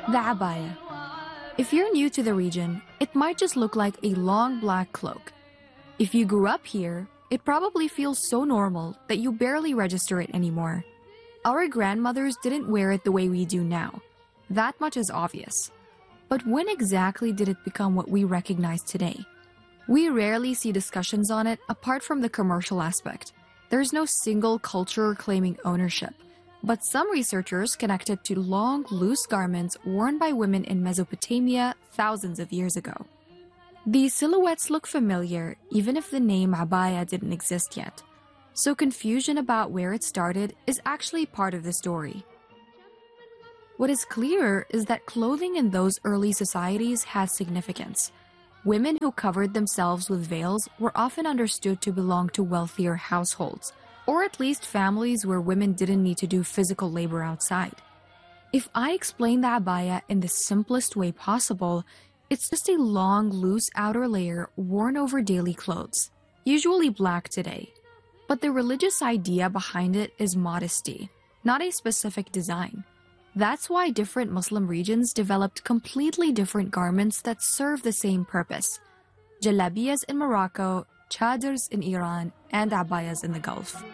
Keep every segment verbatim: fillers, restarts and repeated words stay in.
The abaya. If you're new to the region, it might just look like a long black cloak. If you grew up here, it probably feels so normal that you barely register it anymore. Our grandmothers didn't wear it the way we do now. That much is obvious. But when exactly did it become what we recognize today? We rarely see discussions on it apart from the commercial aspect. There's no single culture claiming ownership. But some researchers connect it to long, loose garments worn by women in Mesopotamia thousands of years ago. These silhouettes look familiar, even if the name abaya didn't exist yet. So confusion about where it started is actually part of the story. What is clear is that clothing in those early societies has significance. Women who covered themselves with veils were often understood to belong to wealthier households, or at least families where women didn't need to do physical labor outside. If I explain the abaya in the simplest way possible, it's just a long, loose outer layer worn over daily clothes, usually black today. But the religious idea behind it is modesty, not a specific design. That's why different Muslim regions developed completely different garments that serve the same purpose. Jalabiyas in Morocco, chadors in Iran, and abayas in the Gulf.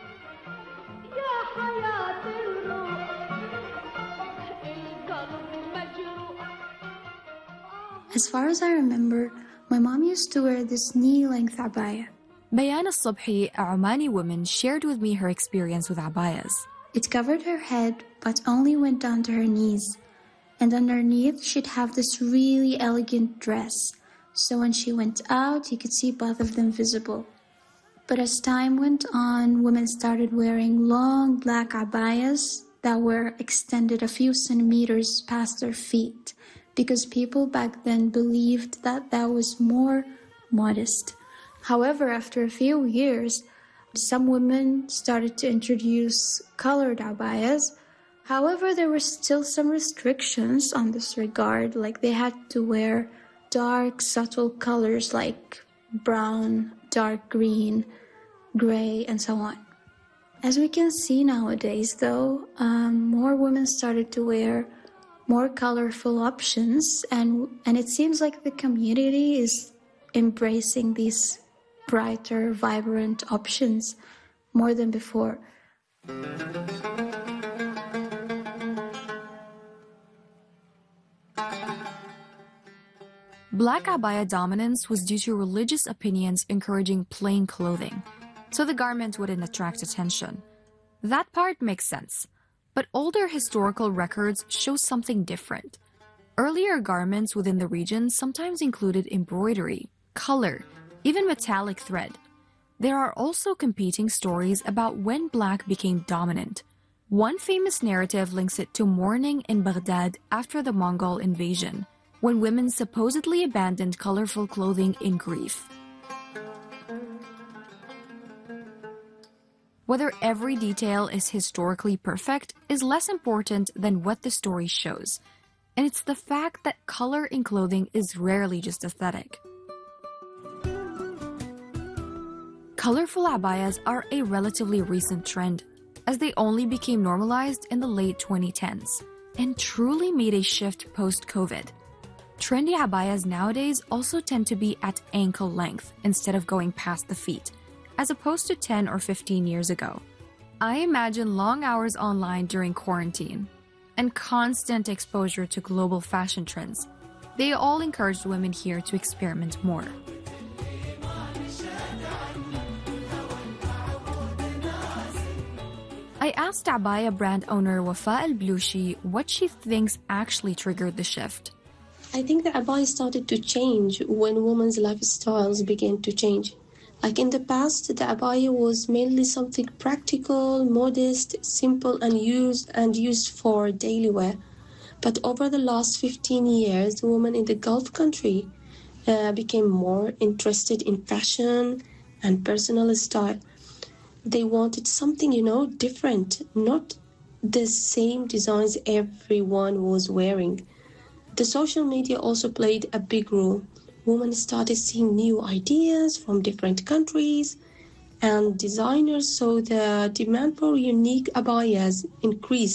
As far as I remember, my mom used to wear this knee-length abaya. Bayan al-Subhi, a Omani woman, shared with me her experience with abayas. It covered her head, but only went down to her knees. And underneath, she'd have this really elegant dress. So when she went out, you could see both of them visible. But as time went on, women started wearing long black abayas that were extended a few centimeters past their feet, because people back then believed that that was more modest. However, after a few years, some women started to introduce colored abayas. However, there were still some restrictions on this regard, like they had to wear dark, subtle colors like brown, dark green, gray, and so on. As we can see nowadays, though, um, more women started to wear more colorful options, and, and it seems like the community is embracing these brighter, vibrant options more than before. Black abaya dominance was due to religious opinions encouraging plain clothing, so the garment wouldn't attract attention. That part makes sense, but older historical records show something different. Earlier garments within the region sometimes included embroidery, color, even metallic thread. There are also competing stories about when black became dominant. One famous narrative links it to mourning in Baghdad after the Mongol invasion, when women supposedly abandoned colorful clothing in grief. Whether every detail is historically perfect is less important than what the story shows, and it's the fact that color in clothing is rarely just aesthetic. Colorful abayas are a relatively recent trend, as they only became normalized in the late twenty tens, and truly made a shift post-COVID. Trendy abayas nowadays also tend to be at ankle length instead of going past the feet, as opposed to ten or fifteen years ago. I imagine long hours online during quarantine and constant exposure to global fashion trends. They all encouraged women here to experiment more. I asked abaya brand owner Wafa Al-Blushi what she thinks actually triggered the shift. I think the abaya started to change when women's lifestyles began to change. Like in the past, the abaya was mainly something practical, modest, simple, and used and used for daily wear. But over the last fifteen years, women in the Gulf country uh, became more interested in fashion and personal style. They wanted something, you know, different, not the same designs everyone was wearing. The social media also played a big role. Women started seeing new ideas from different countries and designers, so the demand for unique abayas increased.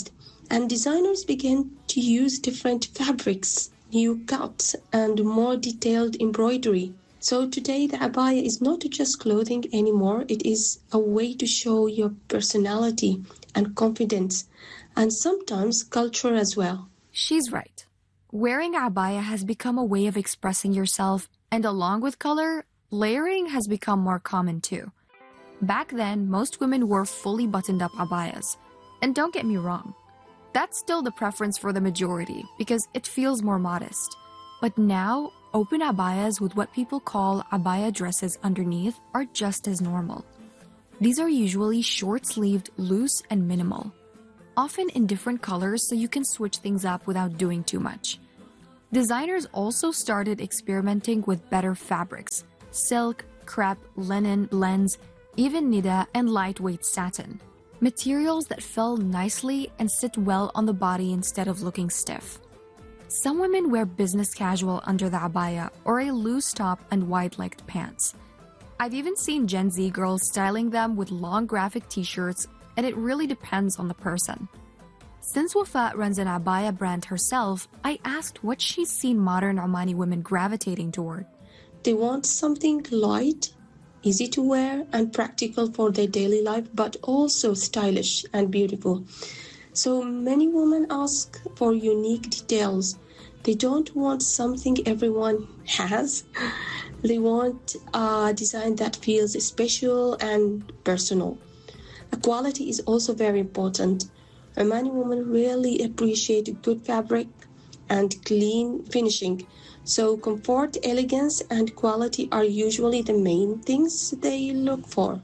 And designers began to use different fabrics, new cuts, and more detailed embroidery. So today the abaya is not just clothing anymore, it is a way to show your personality and confidence, and sometimes culture as well. She's right. Wearing abaya has become a way of expressing yourself, and along with color, layering has become more common too. Back then, most women wore fully buttoned up abayas. And don't get me wrong, that's still the preference for the majority because it feels more modest. But now, open abayas with what people call abaya dresses underneath are just as normal. These are usually short-sleeved, loose, and minimal, often in different colors so you can switch things up without doing too much. Designers also started experimenting with better fabrics: silk, crepe, linen, blends, even nida and lightweight satin. Materials that fell nicely and sit well on the body instead of looking stiff. Some women wear business casual under the abaya or a loose top and wide-legged pants. I've even seen Gen Z girls styling them with long graphic t-shirts, and it really depends on the person. Since Wafa runs an abaya brand herself, I asked what she's seen modern Omani women gravitating toward. They want something light, easy to wear, and practical for their daily life, but also stylish and beautiful. So many women ask for unique details. They don't want something everyone has. They want a design that feels special and personal. Quality is also very important. Omani women really appreciate good fabric and clean finishing. So comfort, elegance, and quality are usually the main things they look for.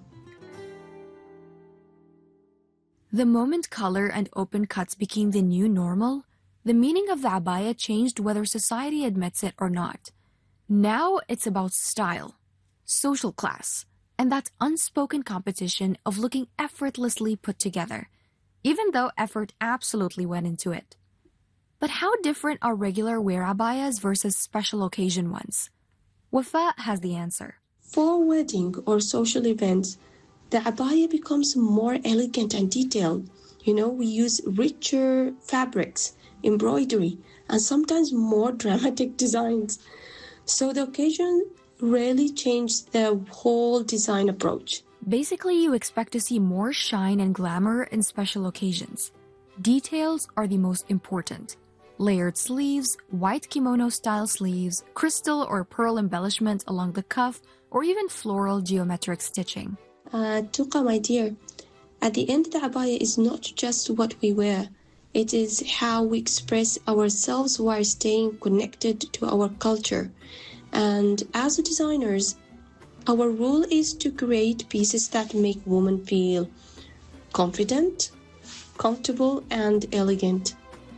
The moment color and open cuts became the new normal, the meaning of the abaya changed whether society admits it or not. Now it's about style, social class, and that unspoken competition of looking effortlessly put together, even though effort absolutely went into it. But how different are regular wear abayas versus special occasion ones? Wafa has the answer. For wedding or social events, the abaya becomes more elegant and detailed. You know, we use richer fabrics, embroidery, and sometimes more dramatic designs. So the occasion really changed the whole design approach. Basically, you expect to see more shine and glamour in special occasions. Details are the most important. Layered sleeves, white kimono-style sleeves, crystal or pearl embellishment along the cuff, or even floral geometric stitching. Uh, Tuqa, my dear, at the end, the abaya is not just what we wear. It is how we express ourselves while staying connected to our culture. And as designers, our role is to create pieces that make women feel confident, comfortable, and elegant.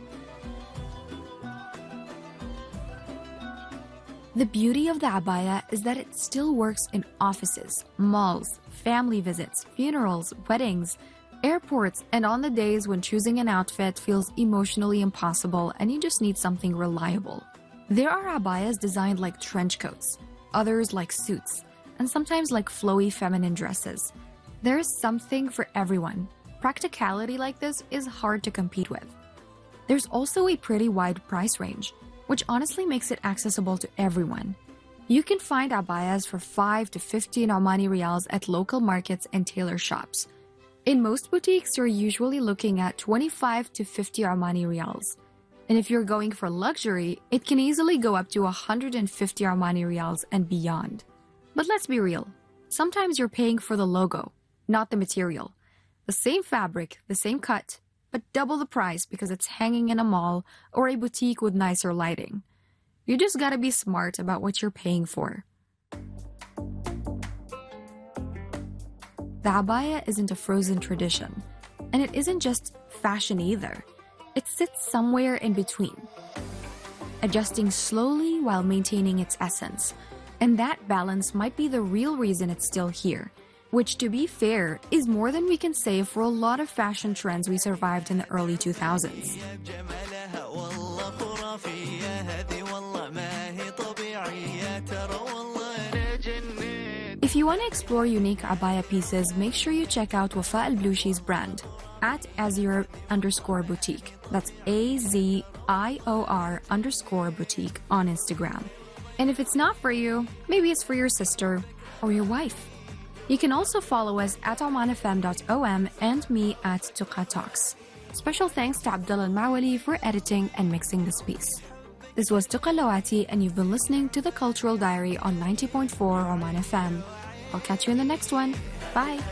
The beauty of the abaya is that it still works in offices, malls, family visits, funerals, weddings, airports, and on the days when choosing an outfit feels emotionally impossible and you just need something reliable. There are abayas designed like trench coats, others like suits, and sometimes like flowy feminine dresses. There is something for everyone. Practicality like this is hard to compete with. There's also a pretty wide price range, which honestly makes it accessible to everyone. You can find abayas for five to fifteen Omani riyals at local markets and tailor shops. In most boutiques, you're usually looking at twenty-five to fifty Omani riyals. And if you're going for luxury, it can easily go up to one hundred fifty Omani riyals and beyond. But let's be real. Sometimes you're paying for the logo, not the material. The same fabric, the same cut, but double the price because it's hanging in a mall or a boutique with nicer lighting. You just gotta be smart about what you're paying for. The abaya isn't a frozen tradition, and it isn't just fashion either. It sits somewhere in between, adjusting slowly while maintaining its essence. And that balance might be the real reason it's still here, which, to be fair, is more than we can say for a lot of fashion trends we survived in the early two thousands. If you want to explore unique abaya pieces, make sure you check out Wafa Al-Blushi's brand. at Azior underscore boutique. That's A Z I O R underscore boutique on Instagram. And if it's not for you, maybe it's for your sister or your wife. You can also follow us at oman f m dot o m and me at Tuqa Talks. Special thanks to Abdullah Al-Mawali for editing and mixing this piece. This was Tuqa Lawati, and you've been listening to The Cultural Diary on ninety point four Oman F M. I'll catch you in the next one. Bye.